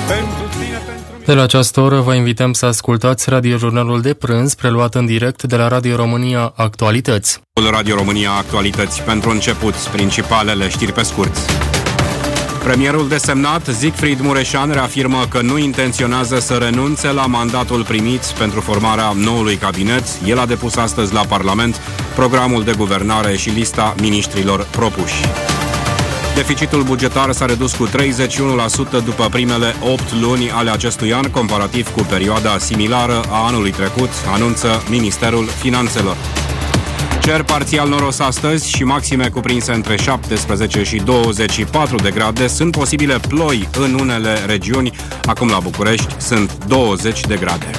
De la această oră vă invităm să ascultați radiojurnalul de prânz preluat în direct de la Radio România Actualități. Radio România Actualități. Pentru început, principalele știri pe scurt. Premierul desemnat, Siegfried Mureșan, reafirmă că nu intenționează să renunțe la mandatul primit pentru formarea noului cabinet. El a depus astăzi la Parlament programul de guvernare și lista miniștrilor propuși. Deficitul bugetar s-a redus cu 31% după primele 8 luni ale acestui an, comparativ cu perioada similară a anului trecut, anunță Ministerul Finanțelor. Cer parțial noros astăzi și maxime cuprinse între 17 și 24 de grade. Sunt posibile ploi în unele regiuni. Acum la București sunt 20 de grade.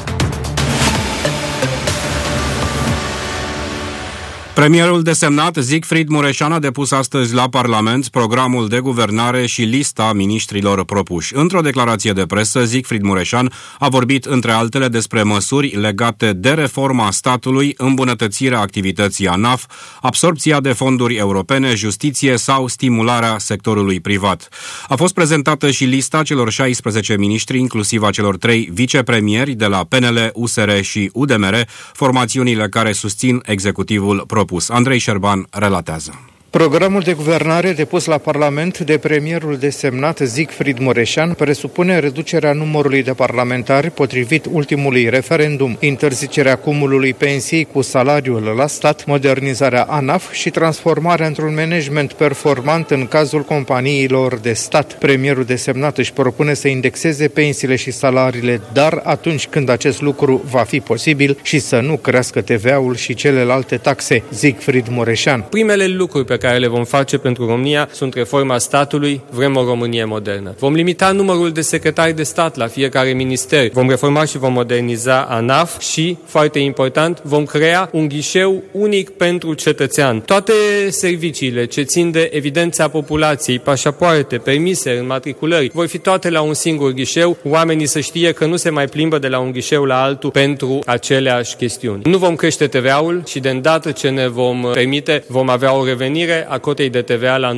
Premierul desemnat, Siegfried Mureșan, a depus astăzi la Parlament programul de guvernare și lista miniștrilor propuși. Într-o declarație de presă, Siegfried Mureșan a vorbit, între altele, despre măsuri legate de reforma statului, îmbunătățirea activității ANAF, absorbția de fonduri europene, justiție sau stimularea sectorului privat. A fost prezentată și lista celor 16 miniștri, inclusiv a celor 3 vicepremieri de la PNL, USR și UDMR, formațiunile care susțin executivul propus. Andrei Șerban relatează. Programul de guvernare depus la Parlament de premierul desemnat Siegfried Mureșan presupune reducerea numărului de parlamentari potrivit ultimului referendum, interzicerea cumulului pensiei cu salariul la stat, modernizarea ANAF și transformarea într-un management performant în cazul companiilor de stat. Premierul desemnat își propune să indexeze pensiile și salariile, dar atunci când acest lucru va fi posibil, și să nu crească TVA-ul și celelalte taxe. Siegfried Mureșan. Primele lucruri pe care le vom face pentru România sunt reforma statului, vrem o Românie modernă. Vom limita numărul de secretari de stat la fiecare minister, vom reforma și vom moderniza ANAF și, foarte important, vom crea un ghișeu unic pentru cetățean. Toate serviciile ce țin de evidența populației, pașapoarte, permise, înmatriculări, vor fi toate la un singur ghișeu, oamenii să știe că nu se mai plimbă de la un ghișeu la altul pentru aceleași chestiuni. Nu vom crește TVA-ul și de îndată ce ne vom permite, vom avea o revenire a cotei de TVA la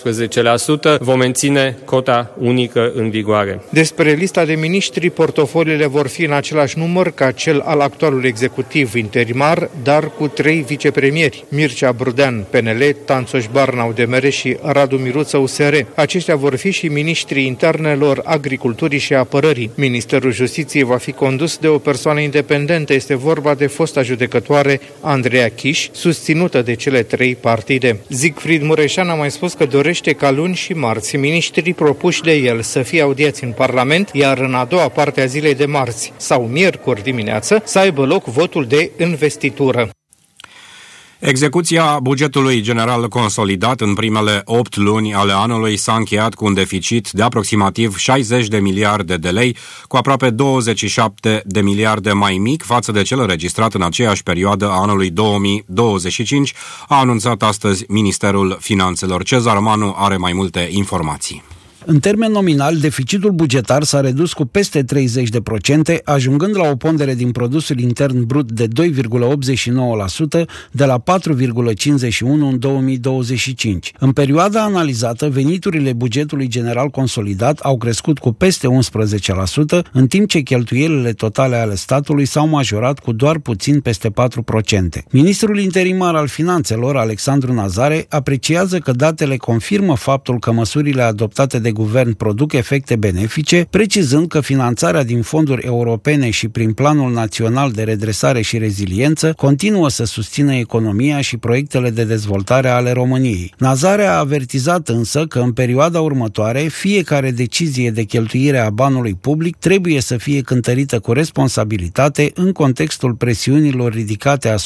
19%, vom menține cota unică în vigoare. Despre lista de miniștri, portofoliile vor fi în același număr ca cel al actualului executiv interimar, dar cu 3 vicepremieri: Mircea Brudean, PNL, Tanțoș Barna, UDMR și Radu Miruță, USR. Aceștia vor fi și miniștrii internelor, agriculturii și apărării. Ministerul Justiției va fi condus de o persoană independentă. Este vorba de fosta judecătoare Andreea Chiș, susținută de cele 3 partide. Siegfried Mureșan a mai spus că dorește ca luni și marți miniștrii propuși de el să fie audiați în Parlament, iar în a doua parte a zilei de marți sau miercuri dimineață să aibă loc votul de investitură. Execuția bugetului general consolidat în primele 8 luni ale anului s-a încheiat cu un deficit de aproximativ 60 de miliarde de lei, cu aproape 27 de miliarde mai mic față de cel înregistrat în aceeași perioadă a anului 2025, a anunțat astăzi Ministerul Finanțelor. Cezar Manu are mai multe informații. În termen nominal, deficitul bugetar s-a redus cu peste 30%, ajungând la o pondere din produsul intern brut de 2,89%, de la 4,51% în 2025. În perioada analizată, veniturile bugetului general consolidat au crescut cu peste 11%, în timp ce cheltuielile totale ale statului s-au majorat cu doar puțin peste 4%. Ministrul interimar al Finanțelor, Alexandru Nazare, apreciază că datele confirmă faptul că măsurile adoptate de guvern produc efecte benefice, precizând că finanțarea din fonduri europene și prin Planul Național de Redresare și Reziliență continuă să susțină economia și proiectele de dezvoltare ale României. Nazare a avertizat însă că în perioada următoare fiecare decizie de cheltuire a banului public trebuie să fie cântărită cu responsabilitate în contextul presiunilor ridicate asupra